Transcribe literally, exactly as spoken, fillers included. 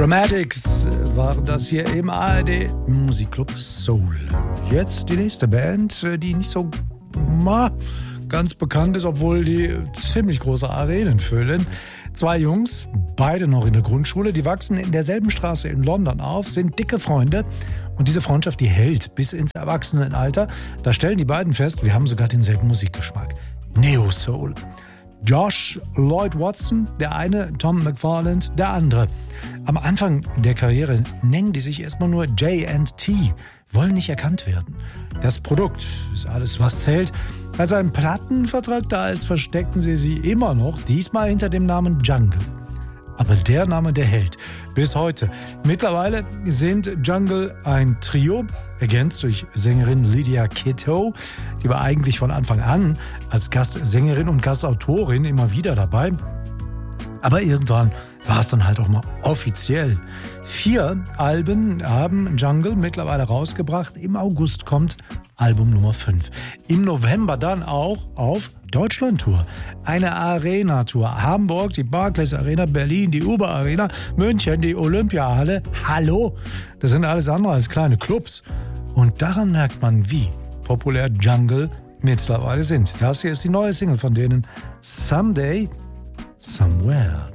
Dramatics waren das hier im A R D Musikclub Soul. Jetzt die nächste Band, die nicht so ma, ganz bekannt ist, obwohl die ziemlich große Arenen füllen. Zwei Jungs, beide noch in der Grundschule, die wachsen in derselben Straße in London auf, sind dicke Freunde. Und diese Freundschaft, die hält bis ins Erwachsenenalter. Da stellen die beiden fest, wir haben sogar denselben Musikgeschmack. Neo Soul. Josh Lloyd Watson, der eine, Tom McFarland, der andere. Am Anfang der Karriere nennen die sich erstmal nur J and T, wollen nicht erkannt werden. Das Produkt ist alles, was zählt. Als ein Plattenvertrag da ist, verstecken sie sie immer noch, diesmal hinter dem Namen Jungle. Aber der Name, der hält. Bis heute. Mittlerweile sind Jungle ein Trio, ergänzt durch Sängerin Lydia Kitto. Die war eigentlich von Anfang an als Gastsängerin und Gastautorin immer wieder dabei. Aber irgendwann war es dann halt auch mal offiziell. Vier Alben haben Jungle mittlerweile rausgebracht. Im August kommt Album Nummer fünf. Im November dann auch auf Deutschland-Tour. Eine Arena-Tour. Hamburg, die Barclays Arena, Berlin, die Uber Arena, München, die Olympiahalle. Hallo? Das sind alles andere als kleine Clubs. Und daran merkt man, wie populär Jungle mittlerweile sind. Das hier ist die neue Single von denen. Someday, Somewhere.